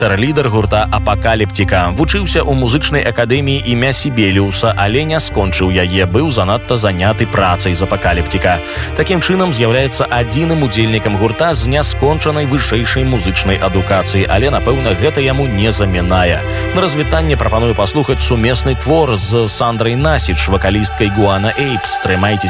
Віктор, лідар гурта «Апакаліптика». Вучыўся ў музычнай акадэміі імя Сібеліуса, але не скончыў яе, быў занадта заняты працай з «Апакаліптика». Такім чынам з'яўляецца адзіным удзельнікам гурта з няскончанай вышэйшай музычнай адукацыяй, але, напэўна, гэта яму не замінае. На развітанне прапаную паслухаць сумесны твор з Сандрай Насіч, вакалісткай Гуана Эйпс. Трымайцеся.